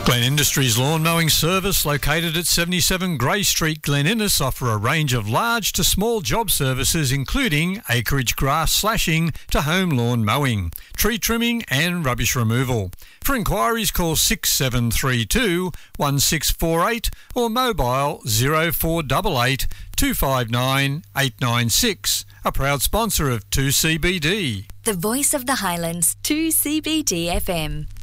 Glen Industries Lawn Mowing Service, located at 77 Grey Street, Glen Innes, offer a range of large to small job services including acreage grass slashing to home lawn mowing, tree trimming and rubbish removal. For inquiries, call 6732 1648 or mobile 0488 259 896. A proud sponsor of 2CBD. The voice of the Highlands, 2CBD FM.